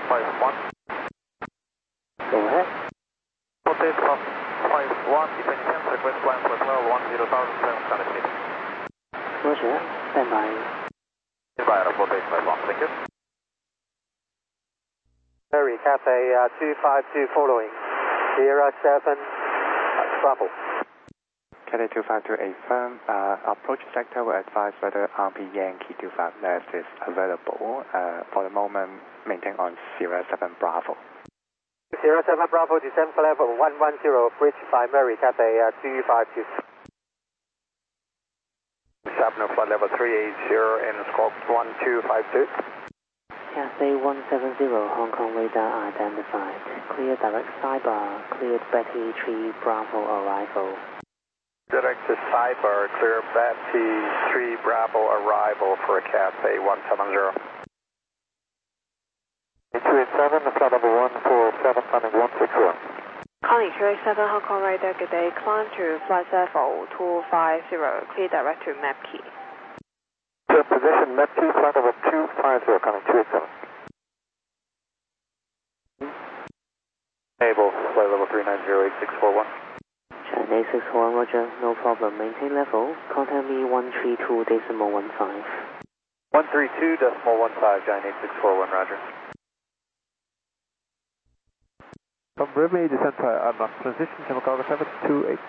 51. Go ahead. Rotate fast 51, if any chance, request climb for 1210,700 feet. Roger, stand by. Goodbye, rotate 51, thank you. Mary Cafe 252 following, Sierra 7, Bravo. Cathay 252 firm, approach sector will advise whether RP Yankee 25 left is available. For the moment, maintain on Sierra 7 Bravo. Sierra 7 Bravo, descend for level 110, bridge by Mary Cafe 252. Sapno flight level 380 in scope 1252. Cathay 170, Hong Kong radar identified. Clear direct sidebar, cleared Betty 3 Bravo arrival. Direct to Cyber, clear Betty 3 Bravo arrival for Cathay 170. 287, flight level 147, landing 160. Calling 287 Hong Kong radar, good day. Climb to flight level 250, clear direct to Map Key. Position Map Key, flight level 250, coming 287. Enable, flight level 3908641. China 641, Roger, no problem. Maintain level. Contact me 132.15. 132.15, China 8641, Roger. From Brimley, descent to transition, Chemical 728.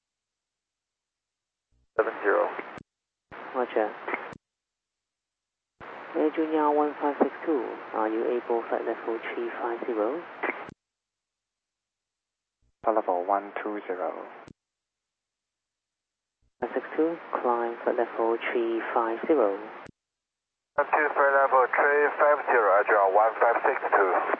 70. Roger. Air Junior 1562, are you able flight level 350? Level 120. 162, climb flight level 350. 2 flight level 350, Roger, 1562.